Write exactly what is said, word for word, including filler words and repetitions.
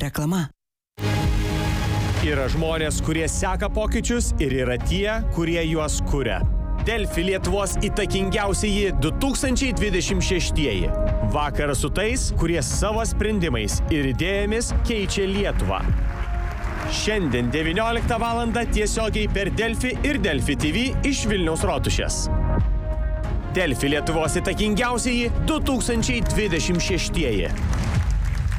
reklama. Yra žmonės, kurie seka pokyčius ir yra tie, kurie juos kuria. Delfi Lietuvos įtakingiausieji du tūkstančiai dvidešimt šeštieji. Vakaras su tais, kurie savo sprendimais ir idėjomis keičia Lietuvą. Šiandien devynioliktą valandą tiesiogiai per Delfi ir Delfi T V iš Vilniaus Rotušės. Delfi Lietuvos įtakingiausieji du tūkstančiai dvidešimt šeštieji.